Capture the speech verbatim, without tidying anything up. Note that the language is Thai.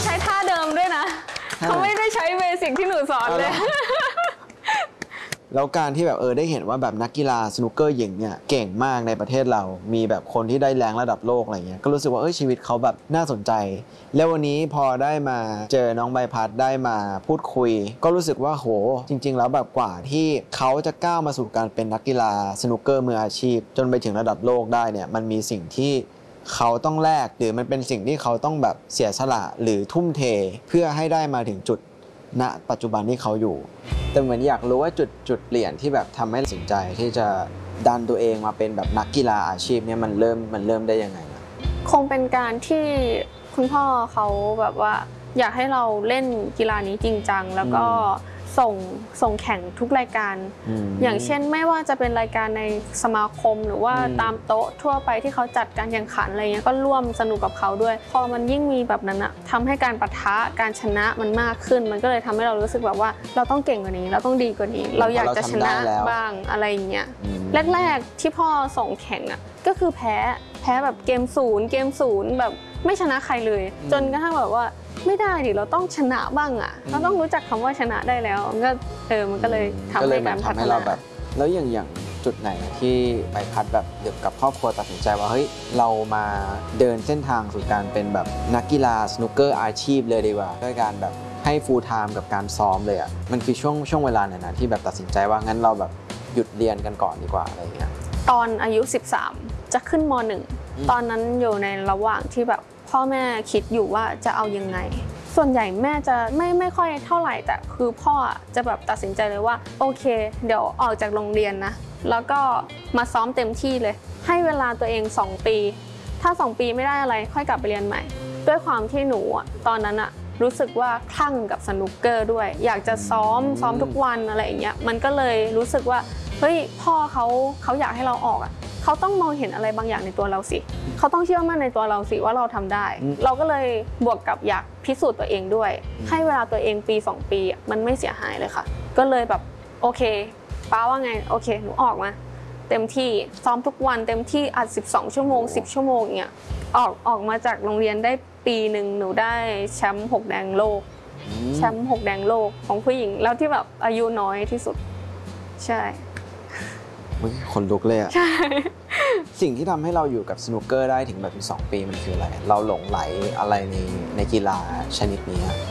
ช้ท่าเดิมด้วยนะเขาไม่ได้ใช้เบสิกที่หนูสอนเลยแล้วการที่แบบเออได้เห็นว่าแบบนักกีฬาสนุกเกอร์หญิงเนี่ยเก่งมากในประเทศเรามีแบบคนที่ได้แรงระดับโลกอะไรเงี้ยก็รู้สึกว่าเออชีวิตเขาแบบน่าสนใจแล้ววันนี้พอได้มาเจอน้องใบพัดได้มาพูดคุยก็รู้สึกว่าโหจริงๆแล้วแบบกว่าที่เขาจะก้าวมาสู่การเป็นนักกีฬาสนุกเกอร์มืออาชีพจนไปถึงระดับโลกได้เนี่ยมันมีสิ่งที่เขาต้องแลกหรือมันเป็นสิ่งที่เขาต้องแบบเสียสละหรือทุ่มเทเพื่อให้ได้มาถึงจุดณปัจจุบันที่เขาอยู่แต่เหมือนอยากรู้ว่าจุดจุดเปลี่ยนที่แบบทำให้ตัดสินใจที่จะดันตัวเองมาเป็นแบบนักกีฬาอาชีพเนี่ยมันเริ่มมันเริ่มได้ยังไงนะคงเป็นการที่คุณพ่อเขาแบบว่าอยากให้เราเล่นกีฬานี้จริงจังแล้วก็ส่งส่งแข่งทุกรายการ อ, อย่างเช่นไม่ว่าจะเป็นรายการในสมาคมหรือว่าตามโต๊ะทั่วไปที่เขาจัดการแข่งขันอะไรเงี้ยก็ร่วมสนุกกับเขาด้วยพอมันยิ่งมีแบบนั้นอะทำให้การปะทะการชนะมันมากขึ้นมันก็เลยทำให้เรารู้สึกแบบว่าเราต้องเก่งกว่านี้เราต้องดีกว่านี้เราอยากจะชนะบ้างอะไรเงี้ยแรกๆที่พ่อส่งแข่งอะก็คือแพ้แพ้แบบเกมศูนย์เกมศูนย์แบบไม่ชนะใครเลยจนกระทั่งแบบว่าไม่ได้ดิเราต้องชนะบ้างอ่ะเราต้องรู้จักคำว่าชนะได้แล้วมันก็เออมันก็เลยทำให้การพัฒนาแบบแล้วอย่างอย่างจุดไหนที่ใบพัดแบบเกี่ยวกับครอบครัวตัดสินใจว่าเฮ้ยเรามาเดินเส้นทางสู่การเป็นแบบนักกีฬาสนุกเกอร์อาชีพเลยดีกว่าด้วยการแบบให้ฟูลไทม์กับการซ้อมเลยอ่ะมันคือช่วงช่วงเวลาไหนนะที่แบบตัดสินใจว่างั้นเราแบบหยุดเรียนกันก่อนดีกว่าอะไรอย่างเงี้ยตอนอายุสิบสามจะขึ้นม.หนึ่ง ตอนนั้นอยู่ในระหว่างที่แบบพ่อแม่คิดอยู่ว่าจะเอายังไงส่วนใหญ่แม่จะไม่ไม่ค่อยเท่าไหร่แต่คือพ่อจะแบบตัดสินใจเลยว่าโอเคเดี๋ยวออกจากโรงเรียนนะแล้วก็มาซ้อมเต็มที่เลยให้เวลาตัวเองสองปีถ้าสองปีไม่ได้อะไรค่อยกลับไปเรียนใหม่ด้วยความที่หนูตอนนั้นอะรู้สึกว่าคลั่งกับสนุกเกอร์ด้วยอยากจะซ้อมซ้อมทุกวันอะไรอย่างเงี้ยมันก็เลยรู้สึกว่าเฮ้ยพ่อเขาเขาอยากให้เราออกอะเขาต้องมองเห็นอะไรบางอย่างในตัวเราสิเขาต้องเชื่อมั่นในตัวเราสิว่าเราทำได้เราก็เลยบวกกับอยากพิสูจน์ตัวเองด้วยให้เวลาตัวเองปีสองปีมันไม่เสียหายเลยค่ะก็เลยแบบโอเคป้าว่าไงโอเคหนูออกมาเต็มที่ซ้อมทุกวันเต็มที่อัดสิบสองชั่วโมงสิบชั่วโมงเงี้ยออกออกมาจากโรงเรียนได้ปีหนึ่งหนูได้แชมป์หกแดงโลกแชมป์หกแดงโลกของผู้หญิงแล้วที่แบบอายุน้อยที่สุดใช่คนลุกเลยอะใช่สิ่งที่ทำให้เราอยู่กับสนุกเกอร์ได้ถึงแบบสองปีมันคืออะไรเราหลงไหลอะไรในในกีฬาชนิดนี้